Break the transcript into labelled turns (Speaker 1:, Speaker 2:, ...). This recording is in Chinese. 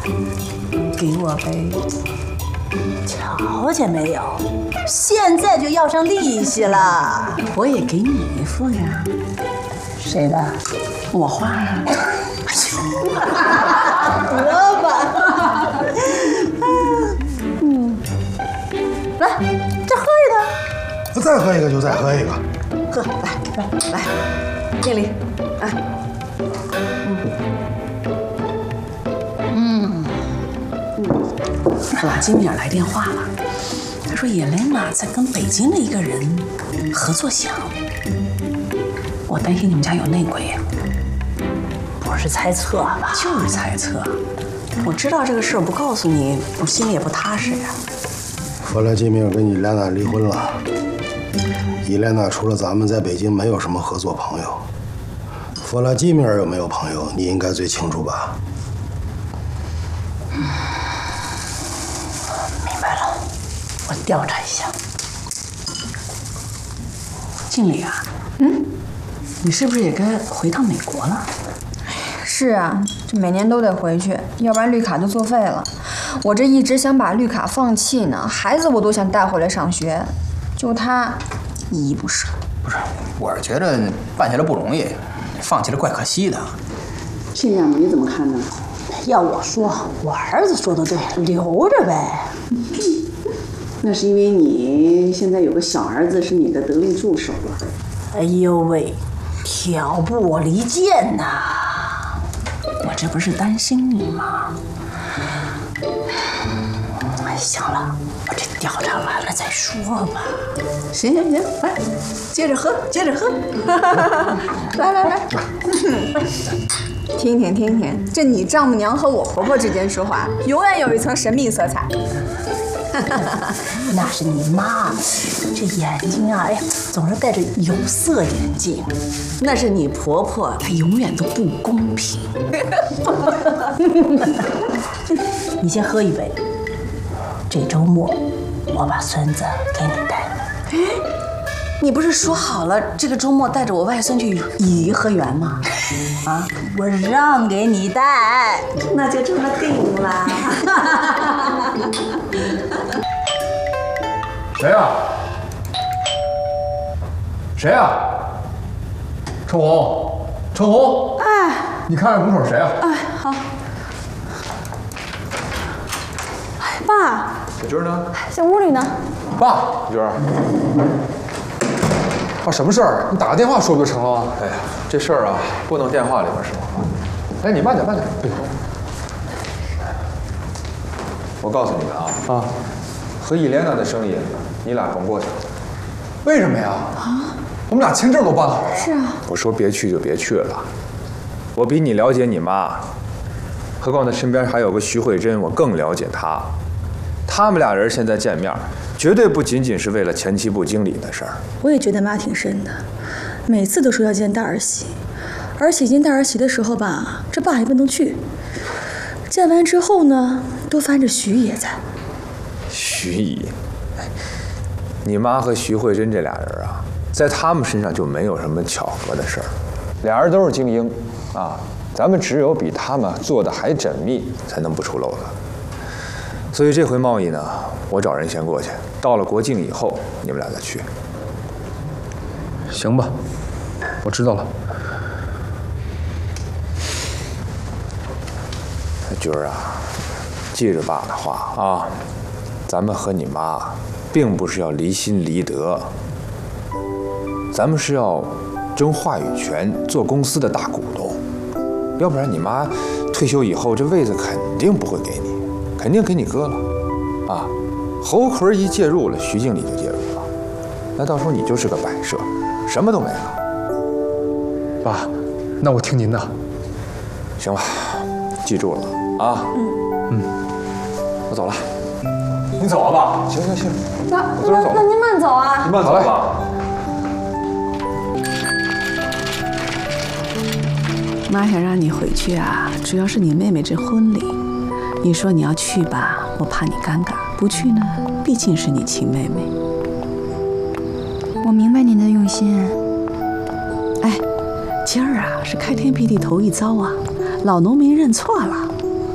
Speaker 1: 给我呗。瞧见没有，现在就要上利息了。我也给你一副呀。谁的？我画的。得吧。来，再喝一个。
Speaker 2: 我再喝一个就再喝一个。
Speaker 1: 喝，来，经理，来。瓦基米尔来电话了，他说叶莲娜在跟北京的一个人合作项目，我担心你们家有内鬼。不是猜测吧？就是猜测。我知道这个事儿不告诉你，我心里也不踏实呀。
Speaker 2: 弗拉基米尔跟伊莲娜离婚了，伊莲娜除了咱们在北京没有什么合作朋友。弗拉基米尔有没有朋友，你应该最清楚吧？
Speaker 1: 明白了，我调查一下。经理啊，你是不是也该回趟美国了？
Speaker 3: 是啊，这每年都得回去，要不然绿卡就作废了。我这一直想把绿卡放弃呢，孩子我都想带回来上学，就他依依不舍。
Speaker 4: 不是，我是觉得办下来不容易，放弃了怪可惜的。
Speaker 1: 亲家母你怎么看呢？要我说，我儿子说的对，留着呗。
Speaker 5: 那是因为你现在有个小儿子是你的得力助手了。
Speaker 1: 哎呦喂，挑拨我离间呐！我这不是担心你吗？哎，行了，我这调查完了再说吧。行，来，接着喝。
Speaker 3: 来，听听，这你丈母娘和我婆婆之间说话，永远有一层神秘色彩。
Speaker 1: 那是你妈，这眼睛啊，哎呀，总是戴着有色眼镜。那是你婆婆，她永远都不公平。你先喝一杯。这周末我把孙子给你带。你不是说好了这个周末带着我外孙去颐和园吗？啊，我让给你带，那就这么定了。
Speaker 6: 谁呀？程红。
Speaker 3: 哎，
Speaker 6: 你看着门口谁啊？
Speaker 3: 哎，好。哎，爸。
Speaker 6: 小军呢？
Speaker 3: 在屋里呢。
Speaker 6: 爸，小军。什么事儿？你打个电话说不就成了吗？
Speaker 7: 哎呀，这事儿啊，不能电话里边说。
Speaker 6: 哎，你慢点。
Speaker 7: 我告诉你们啊，和伊莲娜的生意，你俩甭过去了。
Speaker 6: 为什么呀？我们俩签证都办好了。
Speaker 3: 是啊。
Speaker 7: 我说别去就别去了。我比你了解你妈，何况她身边还有个徐慧珍，我更了解她。他们俩人现在见面，绝对不仅仅是为了前期部经理的事儿。
Speaker 8: 我也觉得妈挺深的，每次都说要见大儿媳，而且见大儿媳的时候吧，这爸也不能去。见完之后呢，都翻着徐爷在。
Speaker 7: 徐姨，你妈和徐慧珍这俩人啊，在他们身上就没有什么巧合的事儿，俩人都是精英啊，咱们只有比他们做的还缜密，才能不出漏子。所以这回贸易呢，我找人先过去，到了国境以后，你们俩再去。
Speaker 6: 行吧，我知道了。
Speaker 7: 军儿啊，记着爸的话啊，咱们和你妈并不是要离心离德，咱们是要争话语权，做公司的大股东。要不然你妈退休以后，这位子肯定不会给你。肯定给你哥了，啊，侯奎一介入了，徐经理就介入了，那到时候你就是个摆设，什么都没了。
Speaker 6: 爸，那我听您的。
Speaker 7: 行吧，记住了啊。我走了。
Speaker 6: 你走啊，爸。
Speaker 7: 行。
Speaker 3: 那您慢走啊。
Speaker 6: 你慢走吧。
Speaker 1: 妈想让你回去啊，主要是你妹妹这婚礼。你说你要去吧，我怕你尴尬；不去呢，毕竟是你亲妹妹。
Speaker 3: 我明白您的用心。
Speaker 1: 哎，今儿啊是开天辟地头一遭啊，老农民认错了。